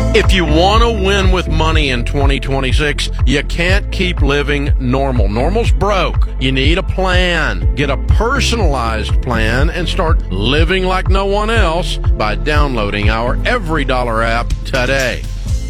If you want to win with money in 2026, you can't keep living normal. Normal's broke. You need a plan. Get a personalized plan and start living like no one else by downloading our Every Dollar app today.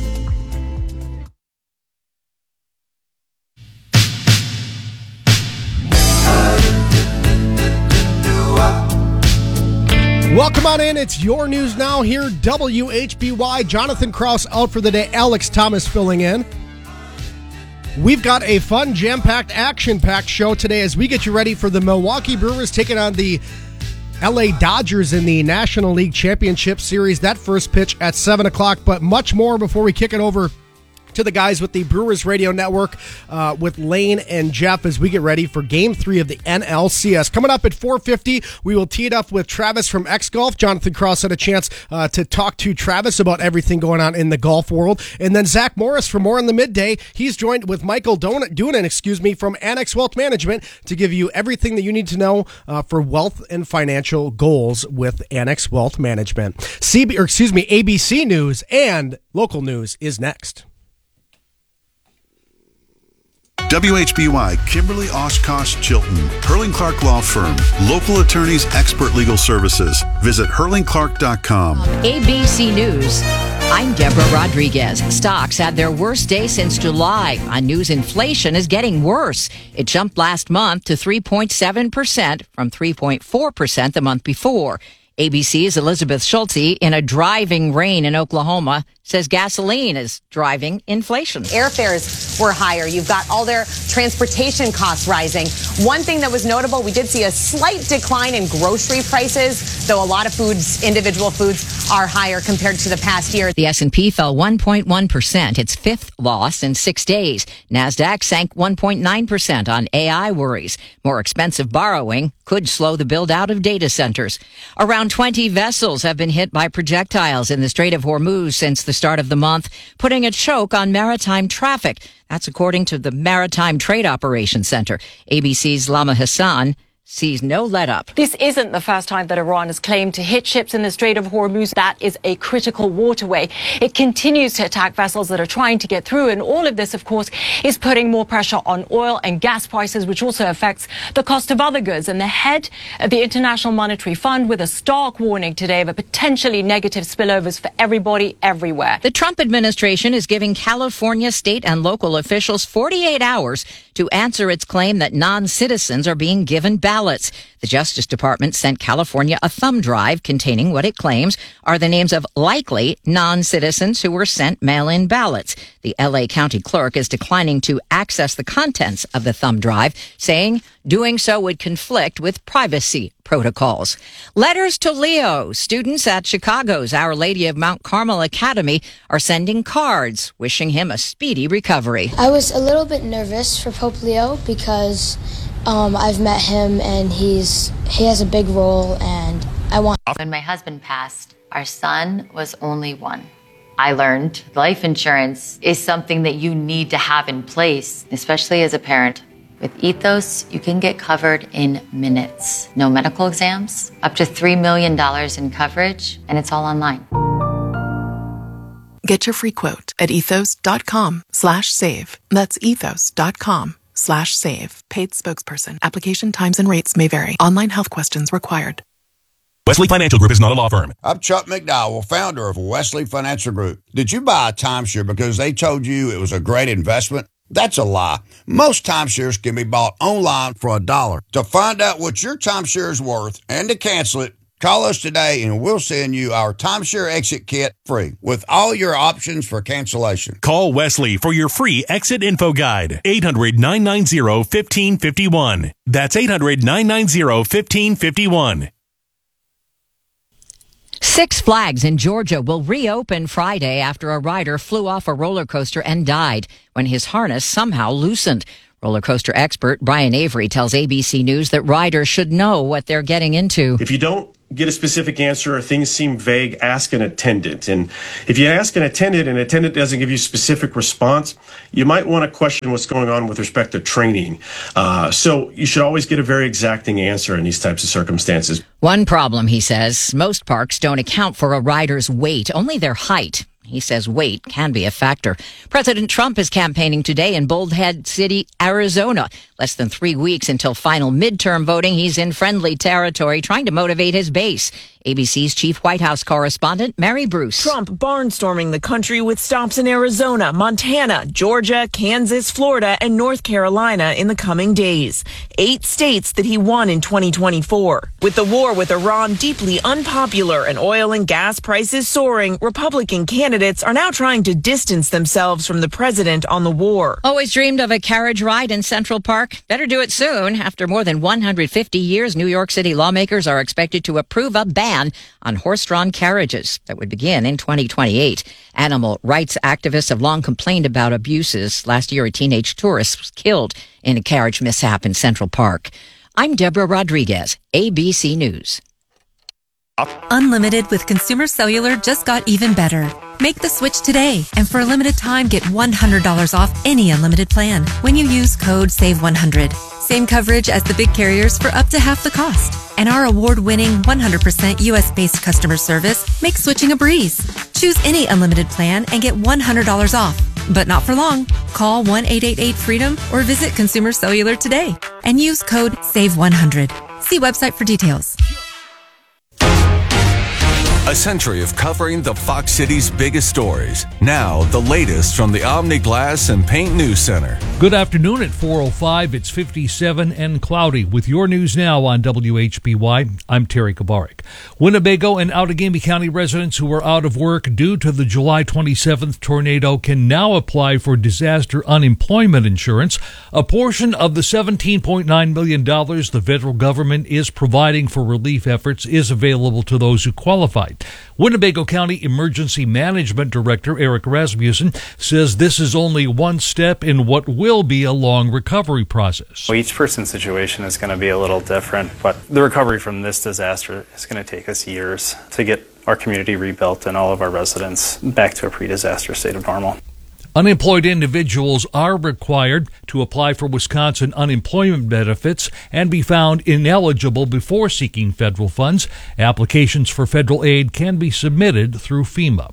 Welcome on in. It's your news now here, WHBY. Jonathan Krause out for the day. Alex Thomas filling in. We've got a fun, jam-packed, action-packed show today as we get you ready for the Milwaukee Brewers taking on the LA Dodgers in the National League Championship Series. That first pitch at 7 o'clock, but much more before we kick it over to the guys with the Brewers Radio Network with Lane and Jeff as we get ready for Game 3 of the NLCS. Coming up at 4:50, we will tee it up with Travis from X-Golf. Jonathan Krause had a chance to talk to Travis about everything going on in the golf world. And then Zach Morris for more in the midday. He's joined with Michael Doonan, from Annex Wealth Management to give you everything that you need to know for wealth and financial goals with Annex Wealth Management. ABC News and local news is next. WHBY, Kimberly Oshkosh Chilton, Hurling Clark Law Firm, local attorneys, expert legal services. Visit hurlingclark.com. ABC News. I'm Deborah Rodriguez. Stocks had their worst day since July. On news, inflation is getting worse. It jumped last month to 3.7% from 3.4% the month before. ABC's Elizabeth Schulte, in a driving rain in Oklahoma, says gasoline is driving inflation. Airfares were higher. You've got all their transportation costs rising. One thing that was notable, we did see a slight decline in grocery prices, though a lot of foods, individual foods, are higher compared to the past year. The S&P fell 1.1%, its fifth loss in 6 days. NASDAQ sank 1.9% on AI worries. More expensive borrowing could slow the build-out of data centers. Around 20 vessels have been hit by projectiles in the Strait of Hormuz since the start of the month, putting a choke on maritime traffic. That's according to the Maritime Trade Operations Center. ABC's Lama Hassan sees no let-up. This isn't the first time that Iran has claimed to hit ships in the Strait of Hormuz. That is a critical waterway. It continues to attack vessels that are trying to get through, and all of this, of course, is putting more pressure on oil and gas prices, which also affects the cost of other goods. And the head of the International Monetary Fund with a stark warning today of a potentially negative spillovers for everybody everywhere. The Trump administration is giving California state and local officials 48 hours to answer its claim that non-citizens are being given ballots. The Justice Department sent California a thumb drive containing what it claims are the names of likely non-citizens who were sent mail-in ballots. The LA County Clerk is declining to access the contents of the thumb drive, saying doing so would conflict with privacy protocols. Letters to Leo. Students at Chicago's Our Lady of Mount Carmel Academy are sending cards wishing him a speedy recovery. I was a little bit nervous for Pope Leo because I've met him and he has a big role and I want. When my husband passed, our son was only one. I learned life insurance is something that you need to have in place, especially as a parent. With Ethos, you can get covered in minutes. No medical exams, up to $3 million in coverage, and it's all online. Get your free quote at ethos.com/save. That's ethos.com/save. Paid spokesperson. Application times and rates may vary. Online health questions required. Wesley Financial Group is not a law firm. I'm Chuck McDowell, founder of Wesley Financial Group. Did you buy a timeshare because they told you it was a great investment? That's a lie. Most timeshares can be bought online for $1. To find out what your timeshare is worth and to cancel it, call us today and we'll send you our timeshare exit kit free with all your options for cancellation. Call Wesley for your free exit info guide. 800-990-1551. That's 800-990-1551. Six Flags in Georgia will reopen Friday after a rider flew off a roller coaster and died when his harness somehow loosened. Roller coaster expert Brian Avery tells ABC News that riders should know what they're getting into. If you don't get a specific answer or things seem vague, ask an attendant. And if you ask an attendant and an attendant doesn't give you a specific response, you might want to question what's going on with respect to training. So you should always get a very exacting answer in these types of circumstances. One problem, he says, most parks don't account for a rider's weight, only their height. He says weight can be a factor. President Trump is campaigning today in Bullhead City, Arizona. Less than 3 weeks until final midterm voting. He's in friendly territory trying to motivate his base. ABC's chief White House correspondent, Mary Bruce. Trump barnstorming the country with stops in Arizona, Montana, Georgia, Kansas, Florida, and North Carolina in the coming days. 8 states that he won in 2024. With the war with Iran deeply unpopular and oil and gas prices soaring, Republican candidates are now trying to distance themselves from the president on the war. Always dreamed of a carriage ride in Central Park? Better do it soon. After more than 150 years, New York City lawmakers are expected to approve a ban on horse-drawn carriages that would begin in 2028. Animal rights activists have long complained about abuses. Last year, a teenage tourist was killed in a carriage mishap in Central Park. I'm Deborah Rodriguez, ABC News. Unlimited with Consumer Cellular just got even better. Make the switch today, and for a limited time, get $100 off any unlimited plan when you use code SAVE100. Same coverage as the big carriers for up to half the cost. And our award-winning 100% U.S.-based customer service makes switching a breeze. Choose any unlimited plan and get $100 off. But not for long. Call 1-888-FREEDOM or visit Consumer Cellular today and use code SAVE100. See website for details. A century of covering the Fox City's biggest stories. Now, the latest from the Omni Glass and Paint News Center. Good afternoon at 4:05. It's 57 and cloudy. With your news now on WHBY, I'm Terry Kabarik. Winnebago and Outagamie County residents who are out of work due to the July 27th tornado can now apply for disaster unemployment insurance. A portion of the $17.9 million the federal government is providing for relief efforts is available to those who qualify. Winnebago County Emergency Management Director Eric Rasmussen says this is only one step in what will be a long recovery process. Well, each person's situation is going to be a little different, but the recovery from this disaster is going to take us years to get our community rebuilt and all of our residents back to a pre-disaster state of normal. Unemployed individuals are required to apply for Wisconsin unemployment benefits and be found ineligible before seeking federal funds. Applications for federal aid can be submitted through FEMA.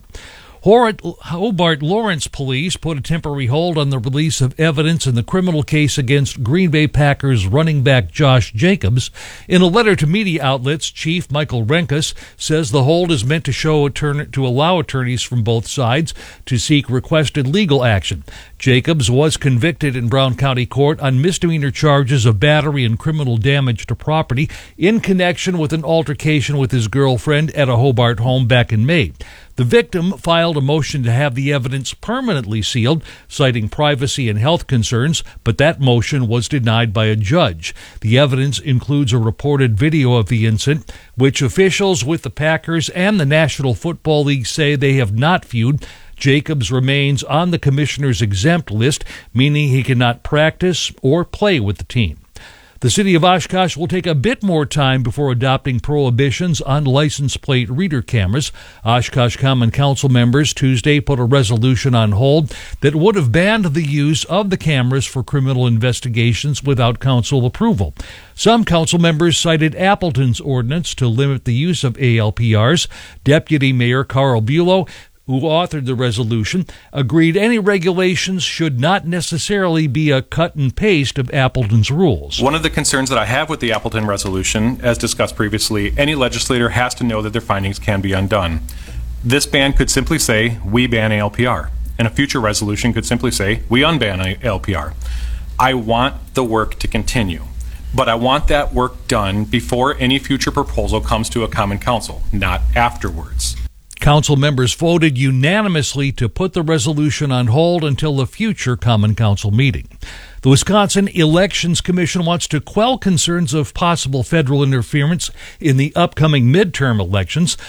Hobart Lawrence police put a temporary hold on the release of evidence in the criminal case against Green Bay Packers running back Josh Jacobs. In a letter to media outlets, Chief Michael Renkus says the hold is meant to allow attorneys from both sides to seek requested legal action. Jacobs was convicted in Brown County Court on misdemeanor charges of battery and criminal damage to property in connection with an altercation with his girlfriend at a Hobart home back in May. The victim filed a motion to have the evidence permanently sealed, citing privacy and health concerns, but that motion was denied by a judge. The evidence includes a reported video of the incident, which officials with the Packers and the National Football League say they have not viewed. Jacobs remains on the commissioner's exempt list, meaning he cannot practice or play with the team. The city of Oshkosh will take a bit more time before adopting prohibitions on license plate reader cameras. Oshkosh Common Council members Tuesday put a resolution on hold that would have banned the use of the cameras for criminal investigations without council approval. Some council members cited Appleton's ordinance to limit the use of ALPRs. Deputy Mayor Carl Bulow, who authored the resolution, agreed any regulations should not necessarily be a cut and paste of Appleton's rules. One of the concerns that I have with the Appleton resolution, as discussed previously, any legislator has to know that their findings can be undone. This ban could simply say, we ban ALPR, and a future resolution could simply say, we unban ALPR. I want the work to continue, but I want that work done before any future proposal comes to a common council, not afterwards. Council members voted unanimously to put the resolution on hold until a future Common Council meeting. The Wisconsin Elections Commission wants to quell concerns of possible federal interference in the upcoming midterm elections.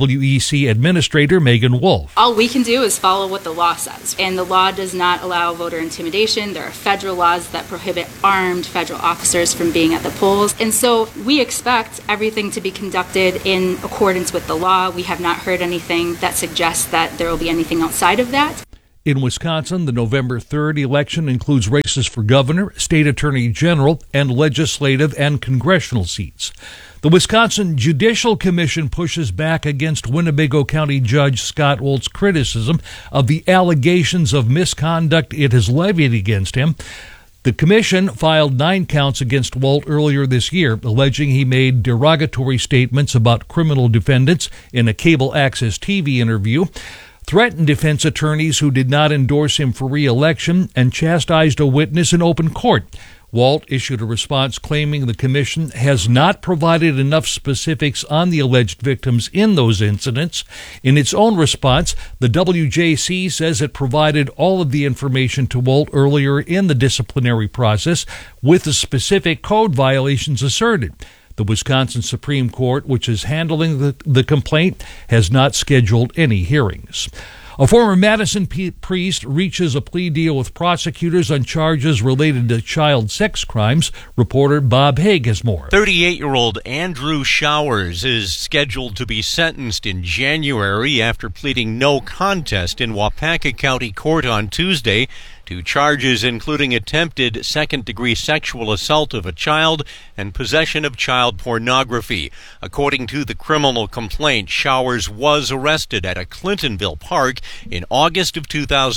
WEC Administrator Megan Wolf. All we can do is follow what the law says, and the law does not allow voter intimidation. There are federal laws that prohibit armed federal officers from being at the polls, and so we expect everything to be conducted in accordance with the law. We have not heard anything that suggests that there will be anything outside of that. In Wisconsin, the November 3rd election includes races for governor, state attorney general, and legislative and congressional seats. The Wisconsin Judicial Commission pushes back against Winnebago County Judge Scott Wolt's criticism of the allegations of misconduct it has levied against him. The commission filed 9 counts against Wolt earlier this year, alleging he made derogatory statements about criminal defendants in a cable access TV interview, threatened defense attorneys who did not endorse him for re-election, and chastised a witness in open court. Wolt issued a response claiming the commission has not provided enough specifics on the alleged victims in those incidents. In its own response, the WJC says it provided all of the information to Wolt earlier in the disciplinary process with the specific code violations asserted. The Wisconsin Supreme Court, which is handling the complaint, has not scheduled any hearings. A former Madison priest reaches a plea deal with prosecutors on charges related to child sex crimes. Reporter Bob Haig has more. 38-year-old Andrew Showers is scheduled to be sentenced in January after pleading no contest in Waupaca County Court on Tuesday to charges including attempted second-degree sexual assault of a child and possession of child pornography. According to the criminal complaint, Showers was arrested at a Clintonville park in August of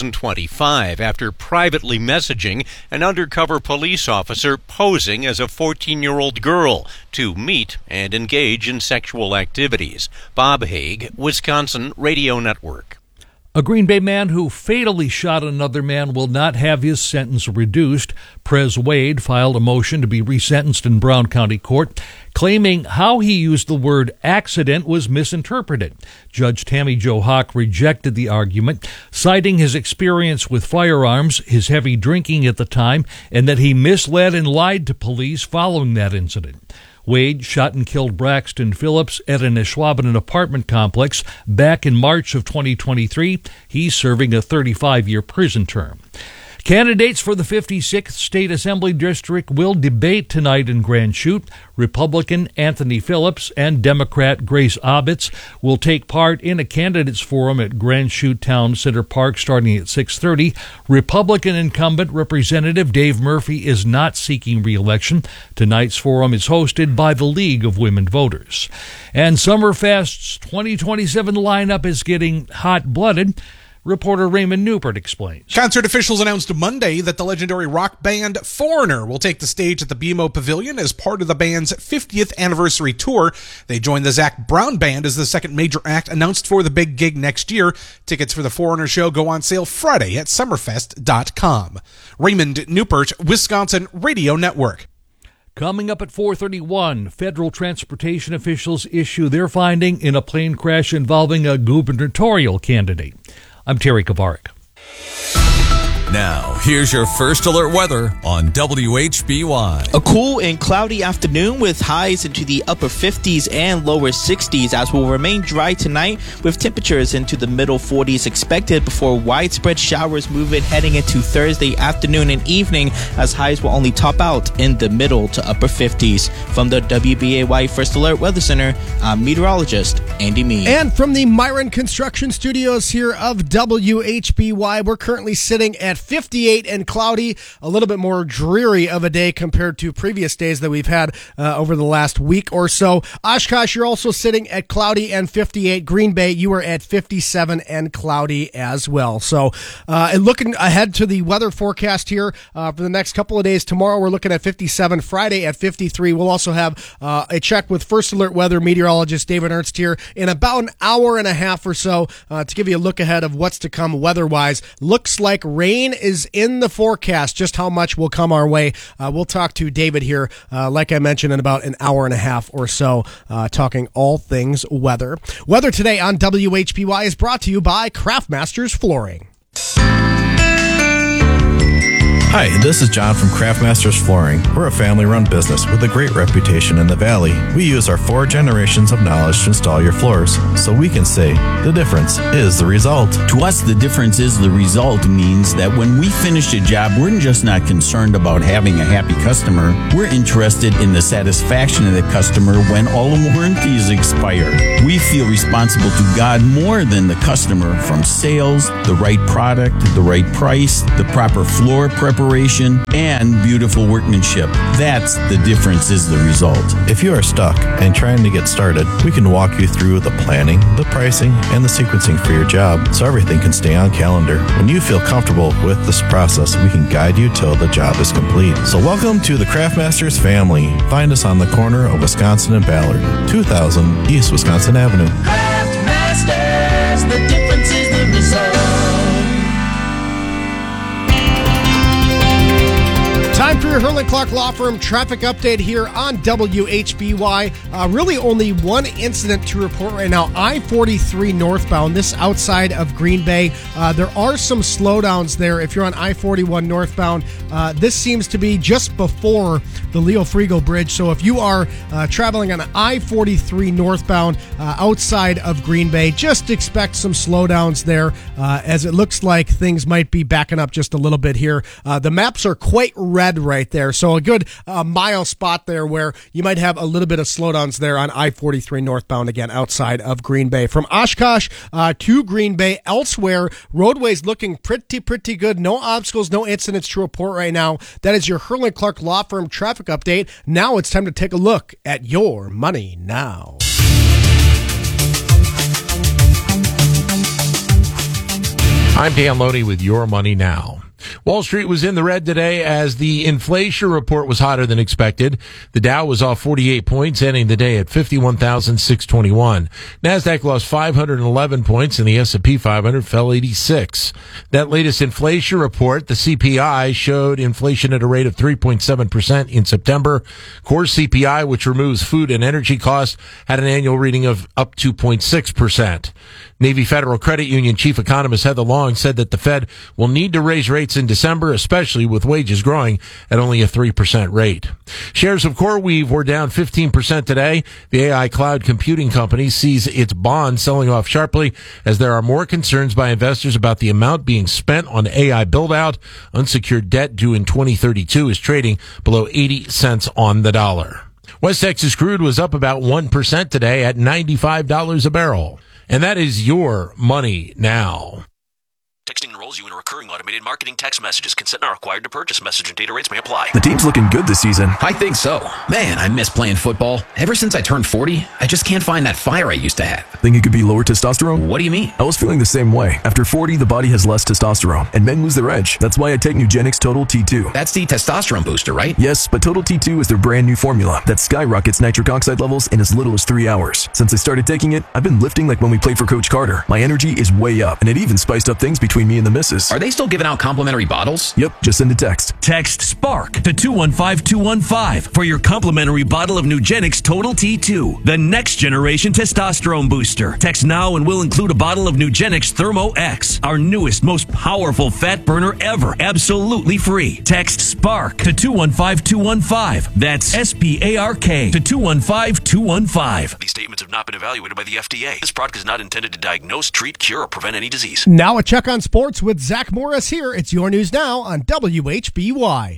2025 after privately messaging an undercover police officer posing as a 14-year-old girl to meet and engage in sexual activities. Bob Haig, Wisconsin Radio Network. A Green Bay man who fatally shot another man will not have his sentence reduced. Prez Wade filed a motion to be resentenced in Brown County Court, claiming how he used the word accident was misinterpreted. Judge Tammy Jo Hawk rejected the argument, citing his experience with firearms, his heavy drinking at the time, and that he misled and lied to police following that incident. Wade shot and killed Braxton Phillips at an Ashwaubenon apartment complex back in March of 2023. He's serving a 35-year prison term. Candidates for the 56th State Assembly District will debate tonight in Grand Chute. Republican Anthony Phillips and Democrat Grace Obitz will take part in a candidates forum at Grand Chute Town Center Park starting at 6:30. Republican incumbent Representative Dave Murphy is not seeking re-election. Tonight's forum is hosted by the League of Women Voters. And Summerfest's 2027 lineup is getting hot-blooded. Reporter Raymond Newport explains. Concert officials announced Monday that the legendary rock band Foreigner will take the stage at the BMO Pavilion as part of the band's 50th anniversary tour. They join the Zac Brown Band as the second major act announced for the big gig next year. Tickets for the Foreigner show go on sale Friday at summerfest.com. Raymond Newport, Wisconsin Radio Network. Coming up at 4:31, federal transportation officials issue their finding in a plane crash involving a gubernatorial candidate. I'm Terry Kavarik. Now, here's your first alert weather on WHBY. A cool and cloudy afternoon with highs into the upper 50s and lower 60s as will remain dry tonight with temperatures into the middle 40s expected before widespread showers move in heading into Thursday afternoon and evening as highs will only top out in the middle to upper 50s. From the WBAY First Alert Weather Center, I'm meteorologist Andy Mead. And from the Myron Construction Studios here of WHBY, we're currently sitting at 58 and cloudy, a little bit more dreary of a day compared to previous days that we've had over the last week or so. Oshkosh, you're also sitting at cloudy and 58. Green Bay, you are at 57 and cloudy as well. So, and looking ahead to the weather forecast here for the next couple of days, tomorrow we're looking at 57, Friday at 53. We'll also have a check with First Alert Weather meteorologist David Ernst here in about an hour and a half or so to give you a look ahead of what's to come weather-wise. Looks like rain is in the forecast. Just how much will come our way. We'll talk to David here, like I mentioned, in about an hour and a half or so, talking all things weather. Weather today on WHBY is brought to you by Craftmasters Flooring. Hi, this is John from Craftmasters Flooring. We're a family-run business with a great reputation in the Valley. We use our 4 generations of knowledge to install your floors, so we can say the difference is the result. To us, the difference is the result means that when we finish a job, we're just not concerned about having a happy customer. We're interested in the satisfaction of the customer when all warranties expire. We feel responsible to God more than the customer, from sales, the right product, the right price, the proper floor preparation, preparation, and beautiful workmanship. That's the difference is the result. If you are stuck and trying to get started, we can walk you through the planning, the pricing, and the sequencing for your job so everything can stay on calendar. When you feel comfortable with this process, we can guide you till the job is complete. So welcome to the Craftmasters family. Find us on the corner of Wisconsin and Ballard, 2000 East Wisconsin Avenue. Craftmasters, the difference is the result. Time for your Hurley Clark Law Firm traffic update here on WHBY. Really only one incident to report right now. I-43 northbound, this outside of Green Bay. There are some slowdowns there if you're on I-41 northbound. This seems to be just before the Leo Frigo Bridge. So if you are traveling on I-43 northbound outside of Green Bay, just expect some slowdowns there as it looks like things might be backing up just a little bit here. The maps are quite red right there. So a good mile spot there where you might have a little bit of slowdowns there on I-43 northbound again outside of Green Bay. From Oshkosh to Green Bay, elsewhere, roadways looking pretty good. No obstacles, no incidents to report right now. That is your Hurley Clark Law Firm traffic update. Now it's time to take a look at your money now. I'm Dan Loney with Your Money Now. Wall Street was in the red today as the inflation report was hotter than expected. The Dow was off 48 points, ending the day at 51,621. NASDAQ lost 511 points, and the S&P 500 fell 86. That latest inflation report, the CPI, showed inflation at a rate of 3.7% in September. Core CPI, which removes food and energy costs, had an annual reading of up 2.6%. Navy Federal Credit Union chief economist Heather Long said that the Fed will need to raise rates in December, especially with wages growing at only a 3% rate. Shares of CoreWeave were down 15% today. The AI cloud computing company sees its bond selling off sharply as there are more concerns by investors about the amount being spent on AI build-out. Unsecured debt due in 2032 is trading below 80 cents on the dollar. West Texas crude was up about 1% today at $95 a barrel. And that is Your Money Now. Texting enrolls you in a recurring automated marketing text messages. Consent not required to purchase. Message and data rates may apply. The team's looking good this season. I think so. Man, I miss playing football. Ever since I turned 40, I just can't find that fire I used to have. Think it could be lower testosterone? What do you mean? I was feeling the same way. After 40, the body has less testosterone, and men lose their edge. That's why I take Nugenix Total T2. That's the testosterone booster, right? Yes, but Total T2 is their brand new formula that skyrockets nitric oxide levels in as little as 3 hours. Since I started taking it, I've been lifting like when we played for Coach Carter. My energy is way up, and it even spiced up things between me and the missus. Are they still giving out complimentary bottles? Yep, just send a text. Text SPARK to 215-215 for your complimentary bottle of Nugenix Total T2, the next generation testosterone booster. Text now and we'll include a bottle of Nugenix Thermo X, our newest, most powerful fat burner ever, absolutely free. Text SPARK to 215-215. That's SPARK to 215-215. These statements have not been evaluated by the FDA. This product is not intended to diagnose, treat, cure, or prevent any disease. Now a check on sports with Zach Morris here. It's Your News Now on WHBY.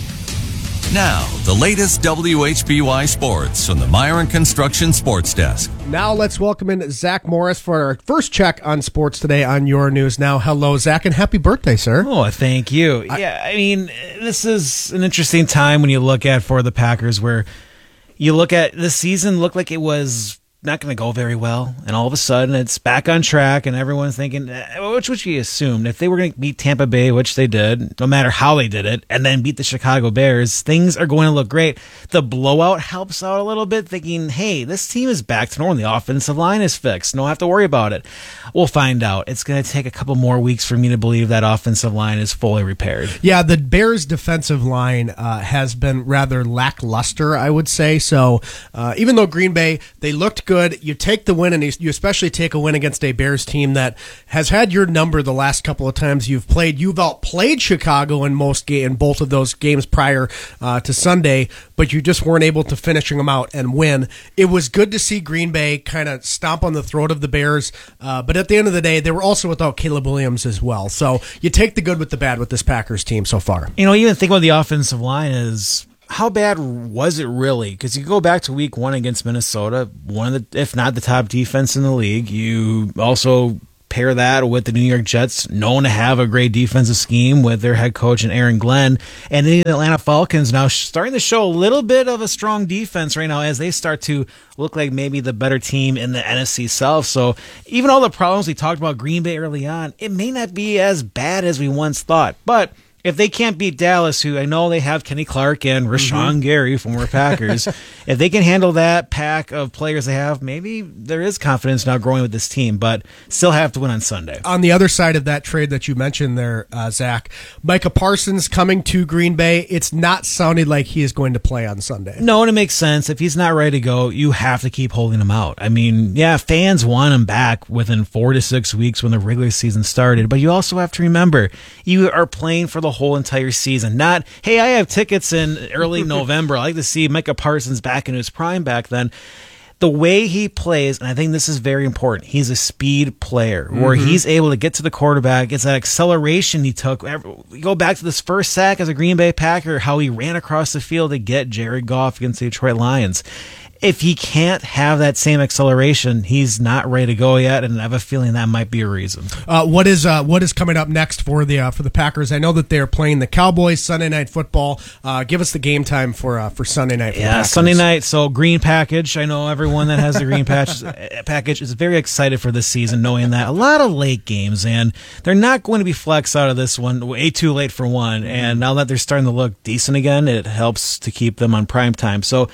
Now, the latest WHBY sports from the Myron Construction Sports Desk. Now let's welcome in Zach Morris for our first check on sports today on Your News Now. Hello, Zach, and happy birthday, sir. Oh, thank you. I mean, this is an interesting time when you look at for the Packers where you look at the season looked like it was not going to go very well, and all of a sudden it's back on track, and everyone's thinking, which you assumed, if they were going to beat Tampa Bay, which they did, no matter how they did it, and then beat the Chicago Bears, things are going to look great. The blowout helps out a little bit, thinking, hey, this team is back to normal. The offensive line is fixed. No have to worry about it. We'll find out. It's going to take a couple more weeks for me to believe that offensive line is fully repaired. Yeah, the Bears' defensive line has been rather lackluster, I would say. So even though Green Bay, they looked good, you take the win, and you especially take a win against a Bears team that has had your number the last couple of times you've played. You've outplayed Chicago in both of those games prior to Sunday, but you just weren't able to finish them out and win. It was good to see Green Bay kind of stomp on the throat of the Bears, but at the end of the day, they were also without Caleb Williams as well. So you take the good with the bad with this Packers team so far. You know, even think about the offensive line is, how bad was it really? Because you go back to week 1 against Minnesota, one of the, if not the top defense in the league. You also pair that with the New York Jets, known to have a great defensive scheme with their head coach and Aaron Glenn, and the Atlanta Falcons now starting to show a little bit of a strong defense right now as they start to look like maybe the better team in the NFC South. So even all the problems we talked about Green Bay early on, it may not be as bad as we once thought. But if they can't beat Dallas, who I know they have Kenny Clark and Rashawn Gary, former Packers, if they can handle that pack of players they have, maybe there is confidence now growing with this team, but still have to win on Sunday. On the other side of that trade that you mentioned there, Zach, Micah Parsons coming to Green Bay, it's not sounding like he is going to play on Sunday. No, and it makes sense. If he's not ready to go, you have to keep holding him out. I mean, yeah, fans want him back within 4 to 6 weeks when the regular season started, but you also have to remember, you are playing for the whole entire season. Not, hey, I have tickets in early November. I like to see Micah Parsons back in his prime back then. The way he plays, and I think this is very important, he's a speed player where he's able to get to the quarterback. It's that acceleration he took. We go back to this first sack as a Green Bay Packer, how he ran across the field to get Jared Goff against the Detroit Lions. If he can't have that same acceleration, he's not ready to go yet, and I have a feeling that might be a reason. What is coming up next for the Packers? I know that they're playing the Cowboys Sunday Night Football. Give us the game time for Sunday night. Yeah, Sunday night. So green package. I know everyone that has the green package is very excited for this season, knowing that a lot of late games, and they're not going to be flexed out of this one. Way too late for one, and now that they're starting to look decent again, it helps to keep them on prime time. So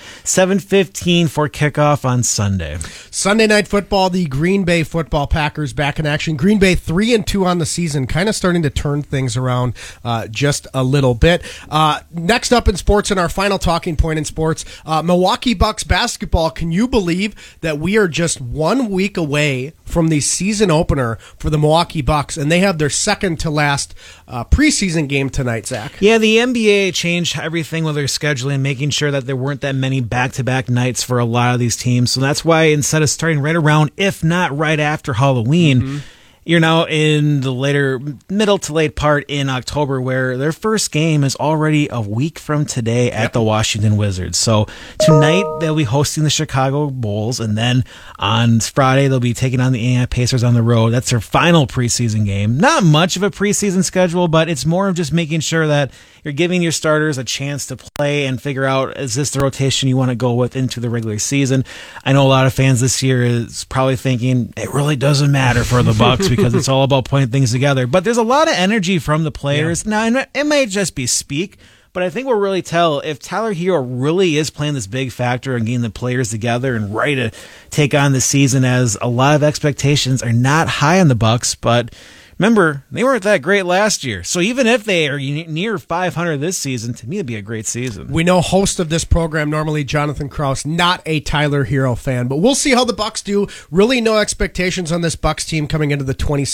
7:15 for kickoff on Sunday. Sunday Night Football, the Green Bay Football Packers back in action. Green Bay 3-2 on the season, kind of starting to turn things around just a little bit. Next up in sports, and our final talking point in sports, Milwaukee Bucks basketball. Can you believe that we are just 1 week away from the season opener for the Milwaukee Bucks, and they have their second to last preseason game tonight, Zach? Yeah, the NBA changed everything with their scheduling, making sure that there weren't that many back-to-back nights for a lot of these teams. So that's why instead of starting right around, if not right after Halloween, you're now in the middle to late part in October, where their first game is already a week from today at the Washington Wizards. So tonight they'll be hosting the Chicago Bulls, and then on Friday they'll be taking on the Indiana Pacers on the road. That's their final preseason game. Not much of a preseason schedule, but it's more of just making sure that you're giving your starters a chance to play and figure out, is this the rotation you want to go with into the regular season? I know a lot of fans this year is probably thinking it really doesn't matter for the Bucks because it's all about putting things together. But there's a lot of energy from the players. Yeah. Now, it might just be speak, but I think we'll really tell if Tyler Hero really is playing this big factor in getting the players together and ready to take on the season, as a lot of expectations are not high on the Bucks, but remember, they weren't that great last year. So even if they are near 500 this season, to me, it'd be a great season. We know host of this program, normally Jonathan Krause, not a Tyler Hero fan, but we'll see how the Bucks do. Really no expectations on this Bucks team coming into the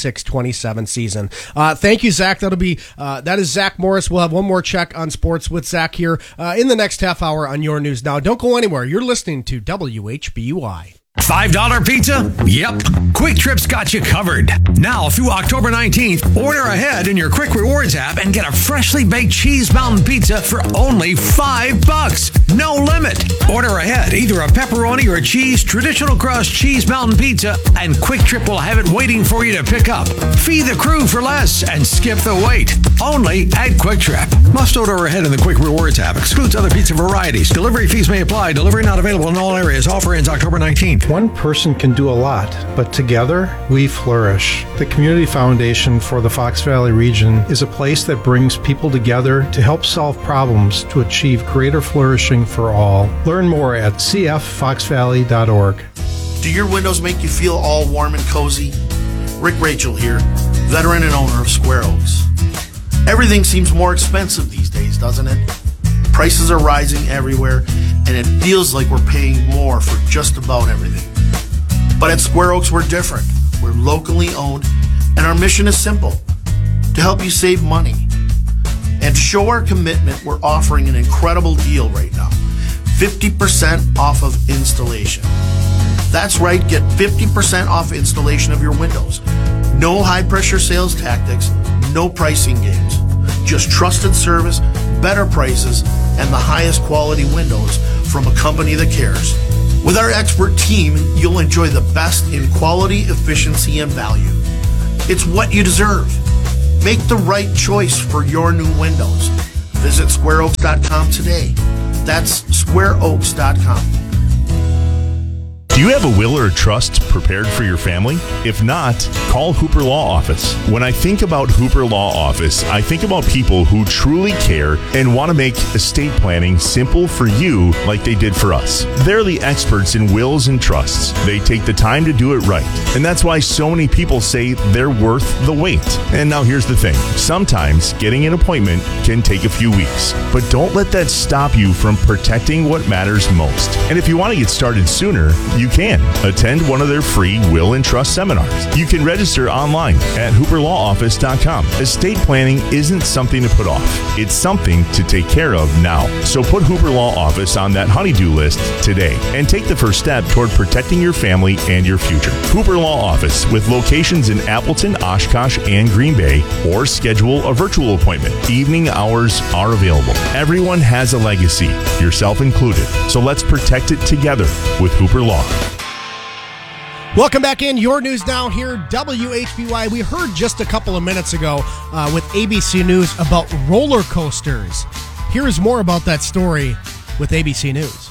26-27 season. Thank you, Zach. That is Zach Morris. We'll have one more check on sports with Zach here in the next half hour on Your News Now. Don't go anywhere. You're listening to WHBUI. $5 pizza? Yep. Quick Trip's got you covered. Now through October 19th, order ahead in your Quick Rewards app and get a freshly baked Cheese Mountain Pizza for only $5. No limit. Order ahead, either a pepperoni or a cheese traditional crust Cheese Mountain Pizza, and Quick Trip will have it waiting for you to pick up. Feed the crew for less and skip the wait. Only at Quick Trip. Must order ahead in the Quick Rewards app. Excludes other pizza varieties. Delivery fees may apply. Delivery not available in all areas. Offer ends October 19th. One person can do a lot, but together we flourish. The Community Foundation for the Fox Valley region is a place that brings people together to help solve problems to achieve greater flourishing for all. Learn more at cffoxvalley.org. Do your windows make you feel all warm and cozy? Rick Rachel here, veteran and owner of Square Oaks. Everything seems more expensive these days, doesn't it? Prices are rising everywhere, and it feels like we're paying more for just about everything. But at Square Oaks, we're different. We're locally owned, and our mission is simple: to help you save money. And to show our commitment, we're offering an incredible deal right now. 50% off of installation. That's right, get 50% off installation of your windows. No high-pressure sales tactics, no pricing games. Just trusted service, better prices, and the highest quality windows from a company that cares. With our expert team, you'll enjoy the best in quality, efficiency, and value. It's what you deserve. Make the right choice for your new windows. Visit squareoaks.com today. That's squareoaks.com. Do you have a will or a trust prepared for your family? If not, call Hooper Law Office. When I think about Hooper Law Office, I think about people who truly care and want to make estate planning simple for you like they did for us. They're the experts in wills and trusts. They take the time to do it right. And that's why so many people say they're worth the wait. And now here's the thing. Sometimes getting an appointment can take a few weeks. But don't let that stop you from protecting what matters most. And if you want to get started sooner, you can attend one of their free will and trust seminars. You can register online at hooperlawoffice.com. Estate planning isn't something to put off. It's something to take care of now. So put Hooper Law Office on that honey-do list today and take the first step toward protecting your family and your future. Hooper Law Office with locations in Appleton, Oshkosh, and Green Bay, or schedule a virtual appointment. Evening hours are available. Everyone has a legacy, yourself included. So let's protect it together with Hooper Law. Welcome back in. Your News Now here, WHBY. We heard just a couple of minutes ago with ABC News about roller coasters. Here is more about that story with ABC News.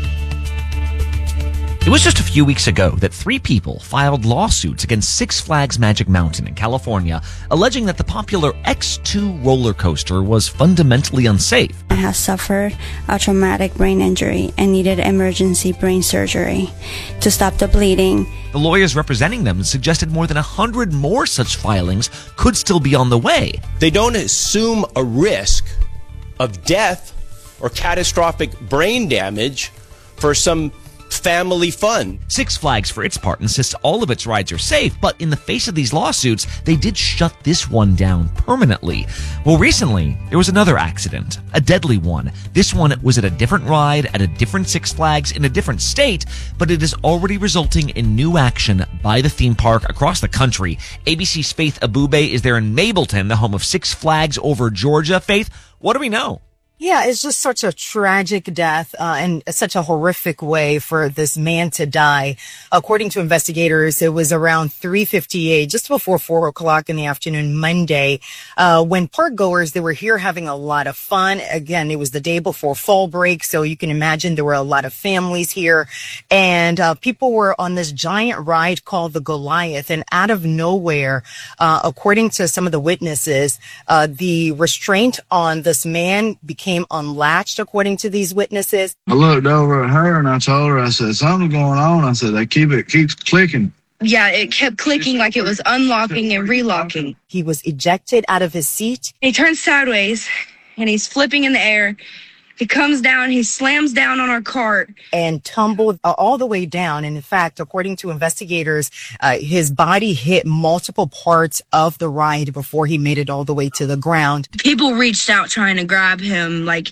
It was just a few weeks ago that 3 people filed lawsuits against Six Flags Magic Mountain in California, alleging that the popular X2 roller coaster was fundamentally unsafe. I have suffered a traumatic brain injury and needed emergency brain surgery to stop the bleeding. The lawyers representing them suggested more than 100 more such filings could still be on the way. They don't assume a risk of death or catastrophic brain damage for some family fun. Six Flags, for its part, insists all of its rides are safe, but in the face of these lawsuits, they did shut this one down permanently. Well, recently, there was another accident, a deadly one. This one was at a different ride, at a different Six Flags, in a different state, but it is already resulting in new action by the theme park across the country. ABC's Faith Abube is there in Mableton, the home of Six Flags over Georgia. Faith, what do we know? Yeah, it's just such a tragic death and such a horrific way for this man to die. According to investigators, it was around 3:58, just before 4 o'clock in the afternoon Monday, when park goers, they were here having a lot of fun. Again, it was the day before fall break, so you can imagine there were a lot of families here. And people were on this giant ride called the Goliath. And out of nowhere, according to some of the witnesses, the restraint on this man became unlatched, according to these witnesses. I looked over at her and I told her, I said, something's going on. I said, it keeps clicking. Yeah, it kept clicking like it was unlocking and relocking. He was ejected out of his seat. He turns sideways and he's flipping in the air. He comes down, he slams down on our cart. And tumbled all the way down. And in fact, according to investigators, his body hit multiple parts of the ride before he made it all the way to the ground. People reached out trying to grab him. Like,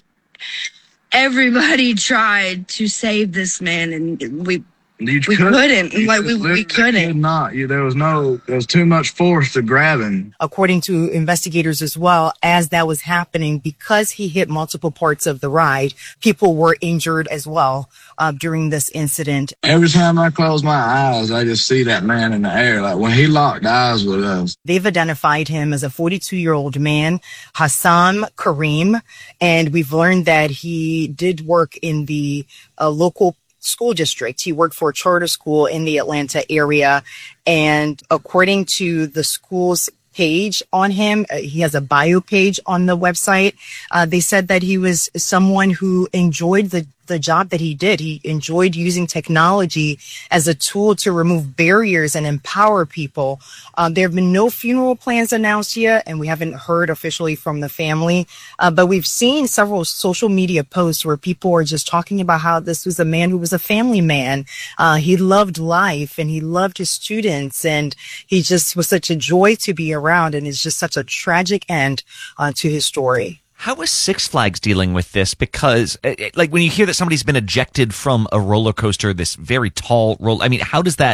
everybody tried to save this man, and we couldn't. Like, we couldn't. Could not. There was too much force to grab him. According to investigators as well, as that was happening, because he hit multiple parts of the ride, people were injured as well during this incident. Every time I close my eyes, I just see that man in the air. Like when he locked eyes with us. They've identified him as a 42-year-old man, Hassam Karim, and we've learned that he did work in the local school district. He worked for a charter school in the Atlanta area. And according to the school's page on him, he has a bio page on the website. They said that he was someone who enjoyed the job that he did. He enjoyed using technology as a tool to remove barriers and empower people. There have been no funeral plans announced yet, and we haven't heard officially from the family. But we've seen several social media posts where people are just talking about how this was a man who was a family man. He loved life and he loved his students, and he just was such a joy to be around, and it's just such a tragic end to his story. How is Six Flags dealing with this? Because, like, when you hear that somebody's been ejected from a roller coaster, this very tall roller, I mean, how does that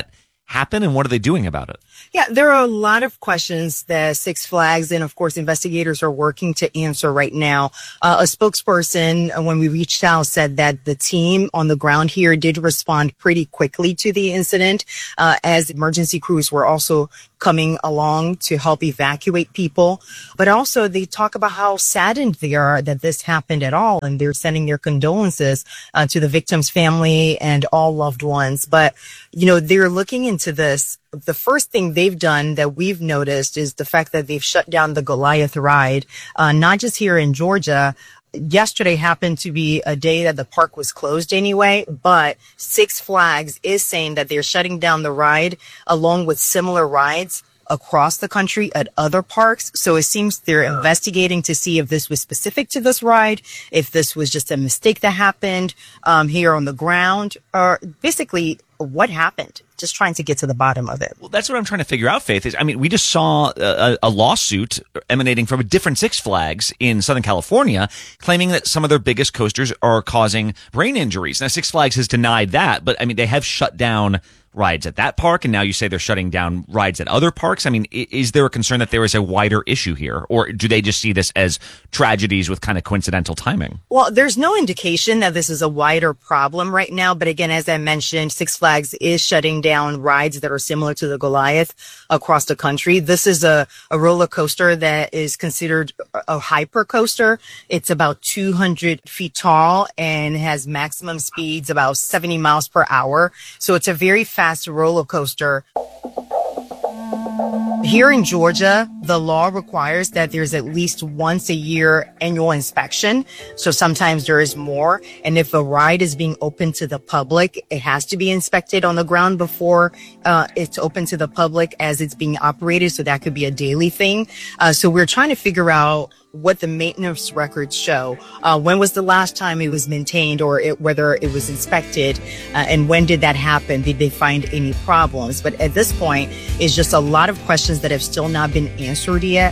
happen, and what are they doing about it? Yeah, there are a lot of questions that Six Flags and, of course, investigators are working to answer right now. A spokesperson, when we reached out, said that the team on the ground here did respond pretty quickly to the incident, as emergency crews were also coming along to help evacuate people. But also they talk about how saddened they are that this happened at all, and they're sending their condolences to the victim's family and all loved ones. But, they're looking into this. The first thing they've done that we've noticed is the fact that they've shut down the Goliath ride, not just here in Georgia. Yesterday happened to be a day that the park was closed anyway, but Six Flags is saying that they're shutting down the ride along with similar rides across the country at other parks. So it seems they're investigating to see if this was specific to this ride, if this was just a mistake that happened here on the ground, or basically what happened. Just trying to get to the bottom of it. Well, that's what I'm trying to figure out, Faith. We just saw a lawsuit emanating from a different Six Flags in Southern California claiming that some of their biggest coasters are causing brain injuries. Now, Six Flags has denied that, but they have shut down rides at that park, and now you say they're shutting down rides at other parks. Is there a concern that there is a wider issue here, or do they just see this as tragedies with kind of coincidental timing? Well, there's no indication that this is a wider problem right now, but again, as I mentioned, Six Flags is shutting down rides that are similar to the Goliath across the country. This is a roller coaster that is considered a hyper coaster. It's about 200 feet tall and has maximum speeds about 70 miles per hour. So it's a very fast roller coaster. Here in Georgia, the law requires that there's at least once a year annual inspection. So sometimes there is more. And if a ride is being open to the public, it has to be inspected on the ground before it's open to the public as it's being operated. So that could be a daily thing. So we're trying to figure out what the maintenance records show. When was the last time it was maintained, or whether it was inspected, and when did that happen? Did they find any problems? But at this point, it's just a lot of questions that have still not been answered yet.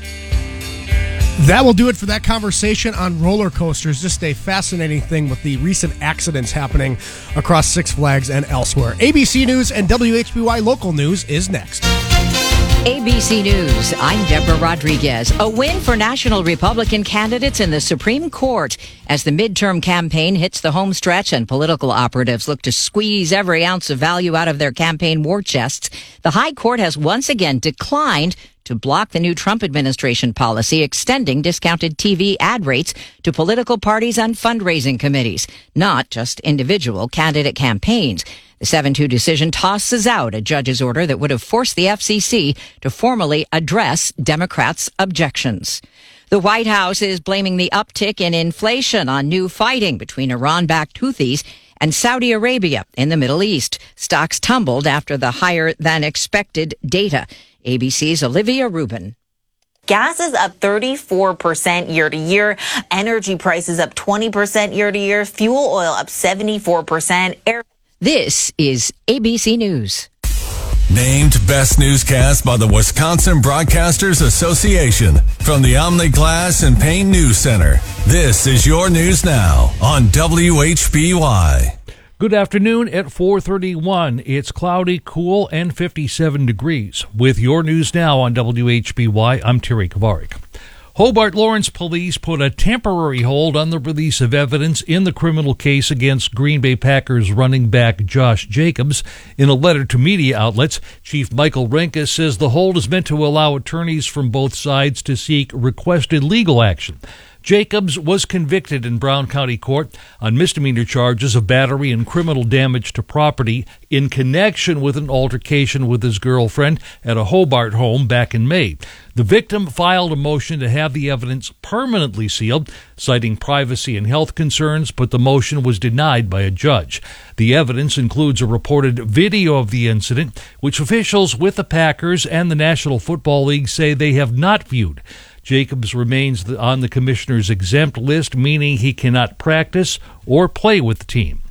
That will do it for that conversation on roller coasters. Just a fascinating thing with the recent accidents happening across Six Flags and elsewhere. ABC News and WHBY Local News is next. ABC News, I'm Deborah Rodriguez. A win for national Republican candidates in the Supreme Court as the midterm campaign hits the home stretch and political operatives look to squeeze every ounce of value out of their campaign war chests. The High Court has once again declined to block the new Trump administration policy extending discounted TV ad rates to political parties and fundraising committees, not just individual candidate campaigns. The 7-2 decision tosses out a judge's order that would have forced the FCC to formally address Democrats' objections. The White House is blaming the uptick in inflation on new fighting between Iran-backed Houthis and Saudi Arabia in the Middle East. Stocks tumbled after the higher-than-expected data. ABC's Olivia Rubin. Gas is up 34% year to year. Energy prices up 20% year to year. Fuel oil up 74%. This is ABC News. Named Best Newscast by the Wisconsin Broadcasters Association from the Omni Glass and Paint News Center. This is your news now on WHBY. Good afternoon at 4:31. It's cloudy, cool, and 57 degrees. With your news now on WHBY, I'm Terry Kovarik. Hobart Lawrence police put a temporary hold on the release of evidence in the criminal case against Green Bay Packers running back Josh Jacobs. In a letter to media outlets, Chief Michael Renke says the hold is meant to allow attorneys from both sides to seek requested legal action. Jacobs was convicted in Brown County Court on misdemeanor charges of battery and criminal damage to property in connection with an altercation with his girlfriend at a Hobart home back in May. The victim filed a motion to have the evidence permanently sealed, citing privacy and health concerns, but the motion was denied by a judge. The evidence includes a reported video of the incident, which officials with the Packers and the National Football League say they have not viewed. Jacobs remains on the commissioner's exempt list, meaning he cannot practice or play with the team.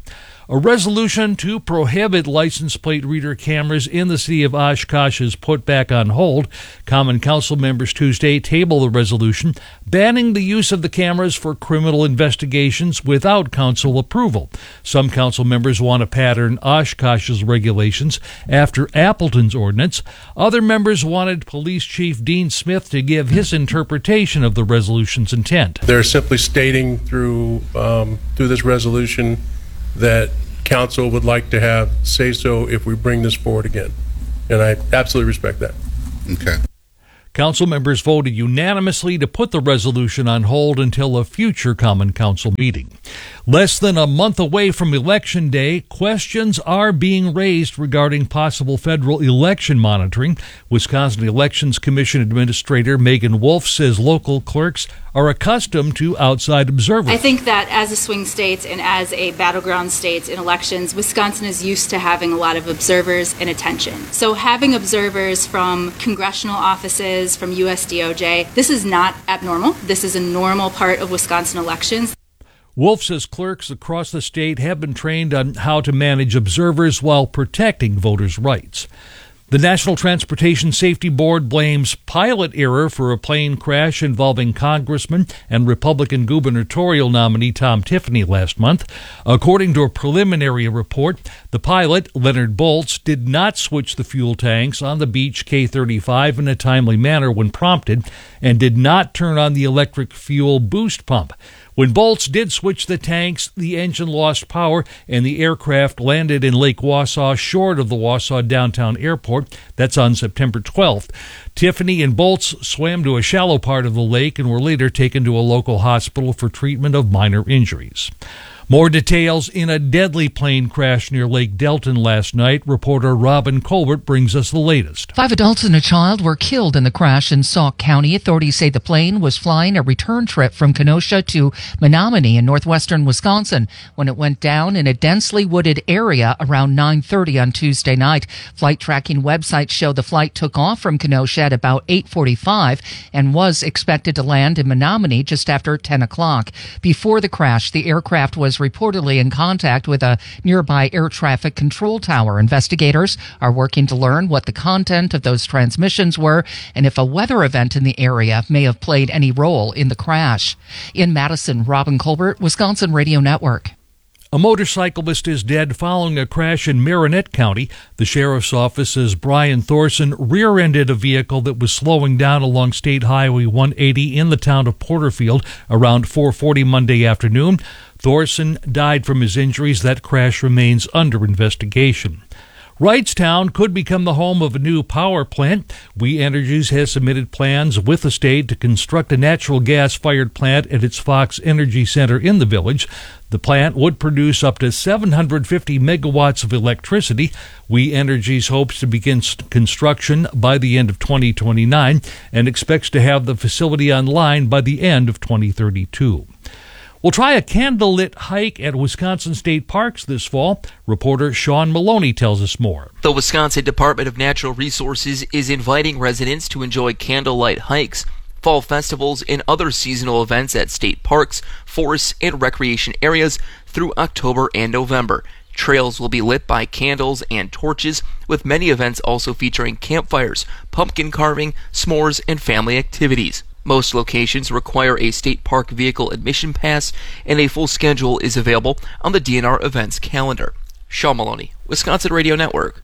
A resolution to prohibit license plate reader cameras in the city of Oshkosh is put back on hold. Common Council members Tuesday tabled the resolution banning the use of the cameras for criminal investigations without council approval. Some council members want to pattern Oshkosh's regulations after Appleton's ordinance. Other members wanted Police Chief Dean Smith to give his interpretation of the resolution's intent. They're simply stating through this resolution that council would like to have say so if we bring this forward again. And I absolutely respect that. Okay. Council members voted unanimously to put the resolution on hold until a future Common Council meeting. Less than a month away from Election Day, questions are being raised regarding possible federal election monitoring. Wisconsin Elections Commission Administrator Megan Wolf says local clerks are accustomed to outside observers. I think that as a swing state and as a battleground state in elections, Wisconsin is used to having a lot of observers and attention. So having observers from congressional offices, from USDOJ, this is not abnormal. This is a normal part of Wisconsin elections. Wolf says clerks across the state have been trained on how to manage observers while protecting voters' rights. The National Transportation Safety Board blames pilot error for a plane crash involving Congressman and Republican gubernatorial nominee Tom Tiffany last month. According to a preliminary report, the pilot, Leonard Boltz, did not switch the fuel tanks on the Beech K-35 in a timely manner when prompted and did not turn on the electric fuel boost pump. When Boltz did switch the tanks, the engine lost power and the aircraft landed in Lake Wausau short of the Wausau downtown airport. That's on September 12th. Tiffany and Boltz swam to a shallow part of the lake and were later taken to a local hospital for treatment of minor injuries. More details in a deadly plane crash near Lake Delton last night. Reporter Robin Colbert brings us the latest. 5 adults and a child were killed in the crash in Sauk County. Authorities say the plane was flying a return trip from Kenosha to Menominee in northwestern Wisconsin when it went down in a densely wooded area around 9:30 on Tuesday night. Flight tracking websites show the flight took off from Kenosha at about 8:45 and was expected to land in Menominee just after 10 o'clock. Before the crash, the aircraft was reportedly in contact with a nearby air traffic control tower. Investigators are working to learn what the content of those transmissions were and if a weather event in the area may have played any role in the crash. In Madison, Robin Colbert, Wisconsin Radio Network. A motorcyclist is dead following a crash in Marinette County. The sheriff's office says Brian Thorson rear-ended a vehicle that was slowing down along State Highway 180 in the town of Porterfield around 4:40 Monday afternoon. Thorson died from his injuries. That crash remains under investigation. Wrightstown could become the home of a new power plant. We Energies has submitted plans with the state to construct a natural gas-fired plant at its Fox Energy Center in the village. The plant would produce up to 750 megawatts of electricity. We Energies hopes to begin construction by the end of 2029 and expects to have the facility online by the end of 2032. We'll try a candlelit hike at Wisconsin State Parks this fall. Reporter Sean Maloney tells us more. The Wisconsin Department of Natural Resources is inviting residents to enjoy candlelight hikes, fall festivals, and other seasonal events at state parks, forests, and recreation areas through October and November. Trails will be lit by candles and torches, with many events also featuring campfires, pumpkin carving, s'mores, and family activities. Most locations require a state park vehicle admission pass, and a full schedule is available on the DNR events calendar. Sean Maloney, Wisconsin Radio Network.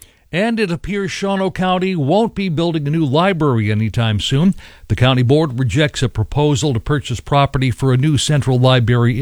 And it appears Shawano County won't be building a new library anytime soon. The county board rejects a proposal to purchase property for a new central library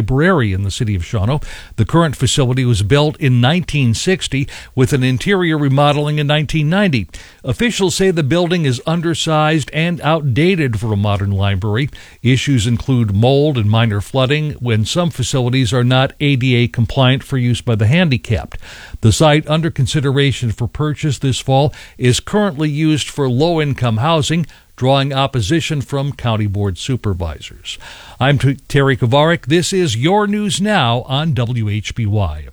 in the city of Shawano. The current facility was built in 1960 with an interior remodeling in 1990. Officials say the building is undersized and outdated for a modern library. Issues include mold and minor flooding when some facilities are not ADA compliant for use by the handicapped. The site under consideration for purchase this fall is currently used for low-income housing, drawing opposition from county board supervisors. I'm Terry Kovarik. This is Your News Now on WHBY.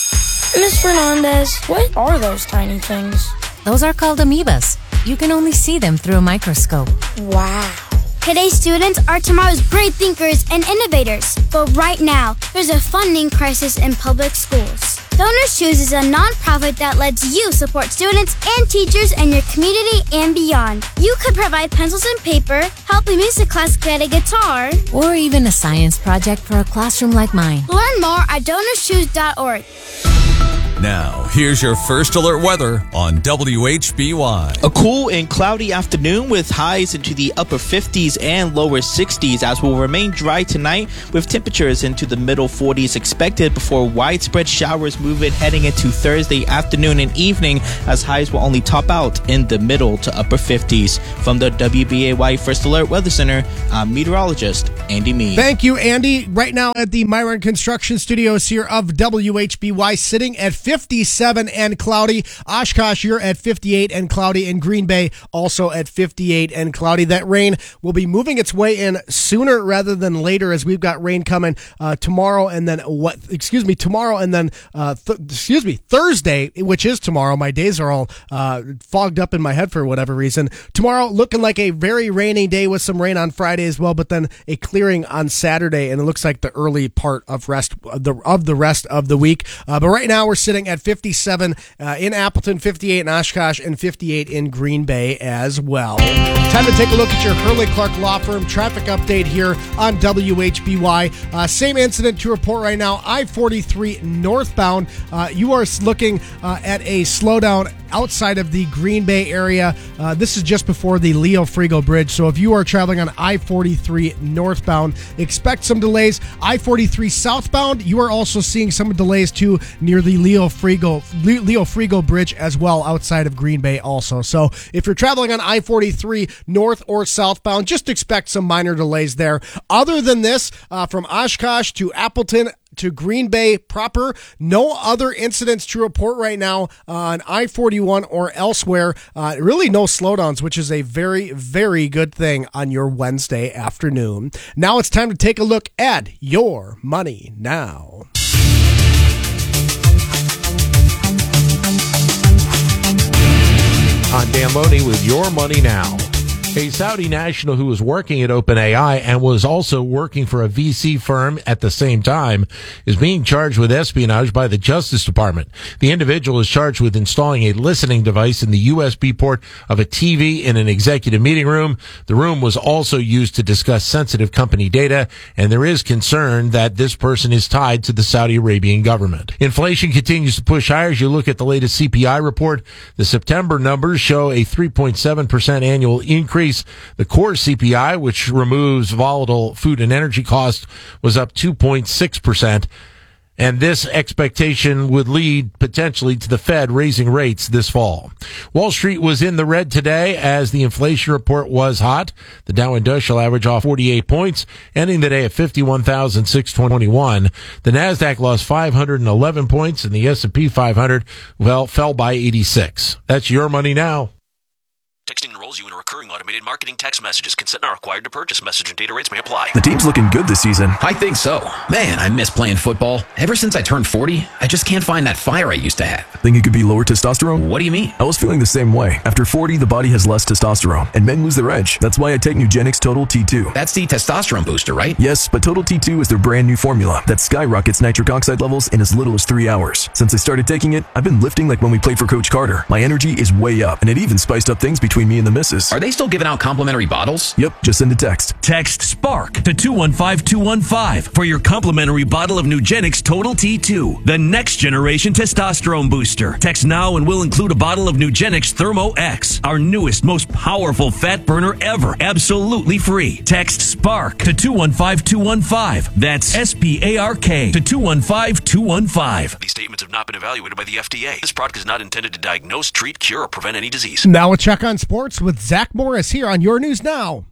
Ms. Fernandez, what are those tiny things? Those are called amoebas. You can only see them through a microscope. Wow. Today's students are tomorrow's great thinkers and innovators. But right now, there's a funding crisis in public schools. Donors Choose is a nonprofit that lets you support students and teachers in your community and beyond. You could provide pencils and paper, help a music class get a guitar, or even a science project for a classroom like mine. Learn more at DonorsChoose.org. Now, here's your first alert weather on WHBY. A cool and cloudy afternoon with highs into the upper 50s and lower 60s as will remain dry tonight with temperatures into the middle 40s expected before widespread showers move in heading into Thursday afternoon and evening as highs will only top out in the middle to upper 50s. From the WBAY First Alert Weather Center, I'm meteorologist Andy Mead. Thank you, Andy. Right now at the Myron Construction Studios here of WHBY, sitting at 57 and cloudy. Oshkosh, you're at 58 and cloudy. In Green Bay, also at 58 and cloudy. That rain will be moving its way in sooner rather than later as we've got rain coming tomorrow and then Thursday, which is tomorrow. My days are all fogged up in my head for whatever reason. Tomorrow looking like a very rainy day with some rain on Friday as well, but then a clearing on Saturday, and it looks like the early part of the rest of the week. But right now we're sitting at 57 in Appleton, 58 in Oshkosh, and 58 in Green Bay as well. Time to take a look at your Hurley Clark Law Firm traffic update here on WHBY. Same incident to report right now. I-43 northbound. You are looking at a slowdown outside of the Green Bay area. This is just before the Leo Frigo Bridge. So if you are traveling on I-43 northbound, expect some delays. I-43 southbound, you are also seeing some delays too near the Leo Frigo Bridge as well outside of Green Bay also. So if you're traveling on I-43 north or southbound, just expect some minor delays there. Other than this, from Oshkosh to Appleton to Green Bay proper, no other incidents to report right now on I-41 or elsewhere. Really no slowdowns, which is a very, very good thing on your Wednesday afternoon. Now it's time to take a look at your money now. I'm Dan Loney with Your Money Now. A Saudi national who was working at OpenAI and was also working for a VC firm at the same time is being charged with espionage by the Justice Department. The individual is charged with installing a listening device in the USB port of a TV in an executive meeting room. The room was also used to discuss sensitive company data, and there is concern that this person is tied to the Saudi Arabian government. Inflation continues to push higher as you look at the latest CPI report. The September numbers show a 3.7% annual increase. The core CPI, which removes volatile food and energy costs, was up 2.6%. And this expectation would lead potentially to the Fed raising rates this fall. Wall Street was in the red today as the inflation report was hot. The Dow Industrial Average off 48 points, ending the day at 51,621. The Nasdaq lost 511 points, and the S&P 500 fell by 86. That's Your Money Now. Texting enrolls you in a recurring automated marketing text messages. Consent not required to purchase. Message and data rates may apply. The team's looking good this season. I think so. Man, I miss playing football. Ever since I turned 40, I just can't find that fire I used to have. Think it could be lower testosterone? What do you mean? I was feeling the same way. After 40, the body has less testosterone, and men lose their edge. That's why I take Nugenix Total T2. That's the testosterone booster, right? Yes, but Total T2 is their brand new formula that skyrockets nitric oxide levels in as little as 3 hours. Since I started taking it, I've been lifting like when we played for Coach Carter. My energy is way up, and it even spiced up things between me and the missus. Are they still giving out complimentary bottles? Yep, just send a text. Text SPARK to 215-215 for your complimentary bottle of Nugenix Total T2, the next generation testosterone booster. Text now and we'll include a bottle of Nugenix Thermo X, our newest, most powerful fat burner ever, absolutely free. Text SPARK to 215-215. That's SPARK to 215-215. These statements have not been evaluated by the FDA. This product is not intended to diagnose, treat, cure, or prevent any disease. Now a check on sports with Zach Morris here on Your News Now.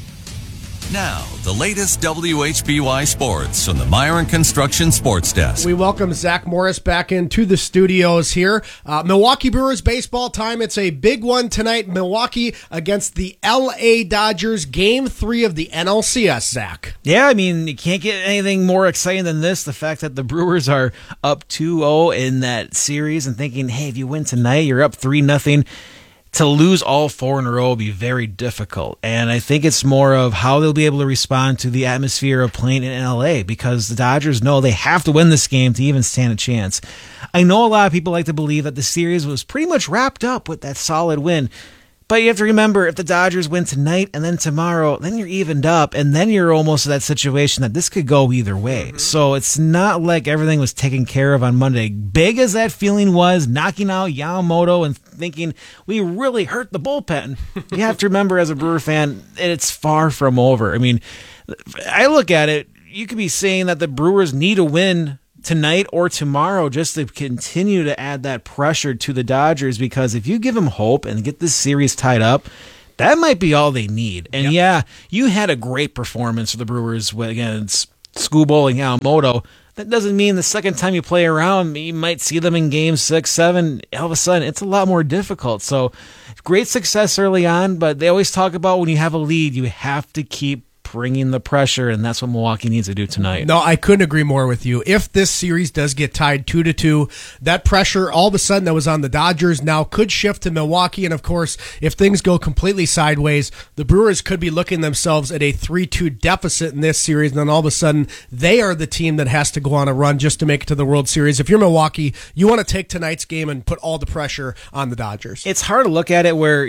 Now, the latest WHBY sports from the Myron Construction Sports Desk. We welcome Zach Morris back into the studios here. Milwaukee Brewers baseball time. It's a big one tonight. Milwaukee against the LA Dodgers. Game 3 of the NLCS, Zach. Yeah, I mean, you can't get anything more exciting than this. The fact that the Brewers are up 2-0 in that series and thinking, hey, if you win tonight, you're up 3-0. to lose all 4 in a row will be very difficult. And I think it's more of how they'll be able to respond to the atmosphere of playing in LA, because the Dodgers know they have to win this game to even stand a chance. I know a lot of people like to believe that the series was pretty much wrapped up with that solid win. But you have to remember, if the Dodgers win tonight and then tomorrow, then you're evened up, and then you're almost in that situation that this could go either way. So it's not like everything was taken care of on Monday. Big as that feeling was, knocking out Yamamoto and thinking, we really hurt the bullpen. You have to remember, as a Brewer fan, it's far from over. I mean, I look at it, you could be saying that the Brewers need a win tonight or tomorrow just to continue to add that pressure to the Dodgers, because if you give them hope and get this series tied up, that might be all they need. And yeah, you had a great performance for the Brewers against Skubal and Yamamoto. That doesn't mean the second time you play around, you might see them in game 6, 7. All of a sudden, it's a lot more difficult. So great success early on, but they always talk about when you have a lead, you have to keep bringing the pressure, and that's what Milwaukee needs to do tonight. No, I couldn't agree more with you. If this series does get tied 2-2, that pressure all of a sudden that was on the Dodgers now could shift to Milwaukee, and of course, if things go completely sideways, the Brewers could be looking themselves at a 3-2 deficit in this series, and then all of a sudden, they are the team that has to go on a run just to make it to the World Series. If you're Milwaukee, you want to take tonight's game and put all the pressure on the Dodgers. It's hard to look at it where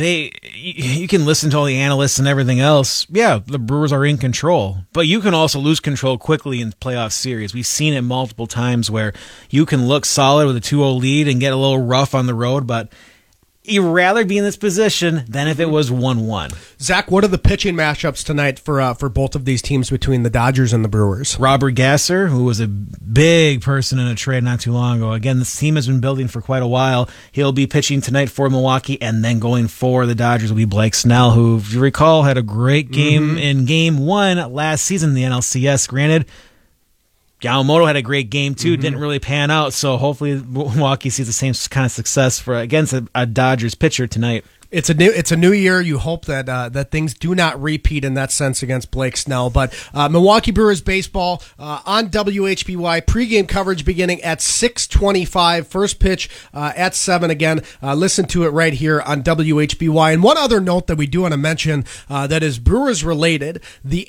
you can listen to all the analysts and everything else. Yeah, the Brewers are in control, but you can also lose control quickly in playoff series. We've seen it multiple times where you can look solid with a 2-0 lead and get a little rough on the road, but you'd rather be in this position than if it was 1-1. Zach, what are the pitching matchups tonight for both of these teams between the Dodgers and the Brewers? Robert Gasser, who was a big person in a trade not too long ago. Again, this team has been building for quite a while. He'll be pitching tonight for Milwaukee, and then going for the Dodgers will be Blake Snell, who, if you recall, had a great game in Game 1 last season in the NLCS. Granted, Yamamoto had a great game too. Didn't really pan out, so hopefully Milwaukee sees the same kind of success against a Dodgers pitcher tonight. It's a new year. You hope that that things do not repeat in that sense against Blake Snell. But Milwaukee Brewers baseball on WHBY, pregame coverage beginning at 6:25. First pitch at 7 again. Listen to it right here on WHBY. And one other note that we do want to mention that is Brewers related: the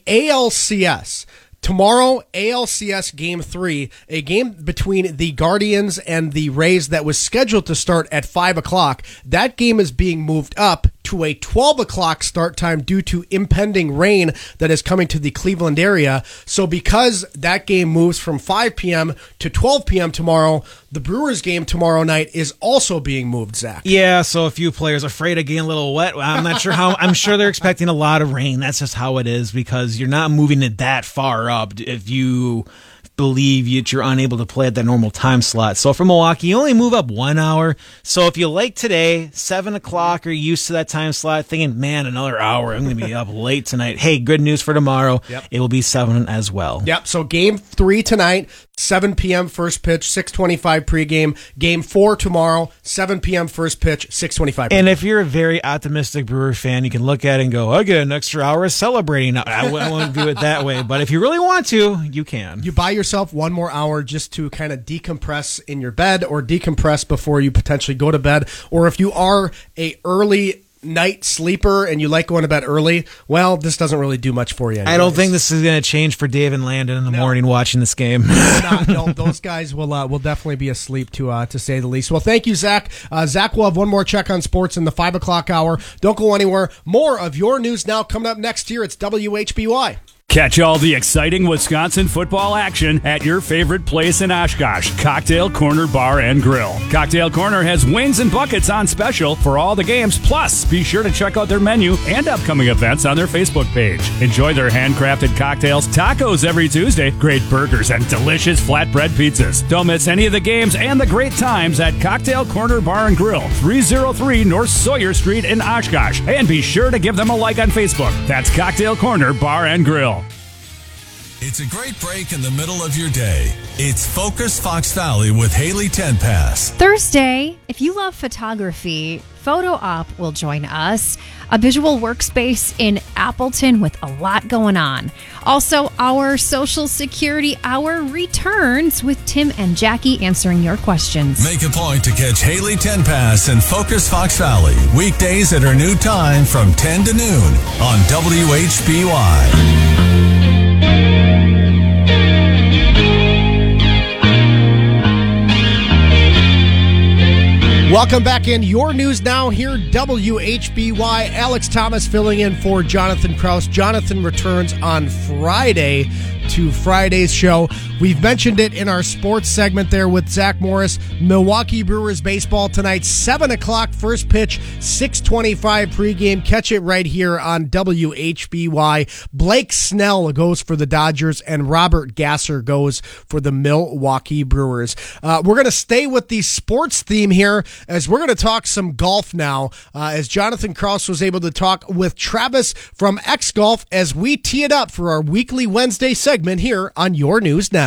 ALCS. Tomorrow, ALCS Game 3, a game between the Guardians and the Rays that was scheduled to start at 5 o'clock. That game is being moved up to a 12 o'clock start time due to impending rain that is coming to the Cleveland area. So because that game moves from 5 p.m. to 12 p.m. tomorrow, the Brewers game tomorrow night is also being moved, Zach. Yeah, so a few players afraid of getting a little wet. I'm not sure how. I'm sure they're expecting a lot of rain. That's just how it is, because you're not moving it that far up if you believe that you're unable to play at that normal time slot. So for Milwaukee, you only move up 1 hour. So if you like today, 7 o'clock, are used to that time slot, thinking, man, another hour, I'm going to be up late tonight. Hey, good news for tomorrow. Yep. It will be 7 as well. Yep, so Game 3 tonight, 7 p.m. first pitch, 6:25 pregame. Game 4 tomorrow, 7 p.m. first pitch, 6:25 pregame. And if you're a very optimistic Brewer fan, you can look at it and go, I get an extra hour celebrating. I won't do it that way, but if you really want to, you can. You buy yourself one more hour just to kind of decompress in your bed, or decompress before you potentially go to bed. Or if you are a early night sleeper and you like going to bed early, well, this doesn't really do much for you anyways. I don't think this is going to change for Dave and Landon in the morning watching this game. No, those guys will definitely be asleep, to say the least. Well, thank you, Zach. Zach will have one more check on sports in the 5 o'clock hour. Don't go anywhere. More of your news now coming up next year. It's WHBY. Catch all the exciting Wisconsin football action at your favorite place in Oshkosh, Cocktail Corner Bar and Grill. Cocktail Corner has wings and buckets on special for all the games. Plus, be sure to check out their menu and upcoming events on their Facebook page. Enjoy their handcrafted cocktails, tacos every Tuesday, great burgers, and delicious flatbread pizzas. Don't miss any of the games and the great times at Cocktail Corner Bar and Grill, 303 North Sawyer Street in Oshkosh. And be sure to give them a like on Facebook. That's Cocktail Corner Bar and Grill. It's a great break in the middle of your day. It's Focus Fox Valley with Haley Tenpass. Thursday, if you love photography, Photo Op will join us, a visual workspace in Appleton with a lot going on. Also, our Social Security Hour returns with Tim and Jackie answering your questions. Make a point to catch Haley Tenpass and Focus Fox Valley weekdays at her new time from 10 to noon on WHBY. Welcome back in. Your news now here, WHBY. Alex Thomas filling in for Jonathan Kraus. Jonathan returns on Friday to Friday's show. We've mentioned it in our sports segment there with Zach Morris. Milwaukee Brewers baseball tonight, 7 o'clock first pitch, 6:25 pregame. Catch it right here on WHBY. Blake Snell goes for the Dodgers and Robert Gasser goes for the Milwaukee Brewers. We're going to stay with the sports theme here as we're going to talk some golf now, as Jonathan Kraus was able to talk with Travis from X Golf as we tee it up for our weekly Wednesday segment here on Your News Now.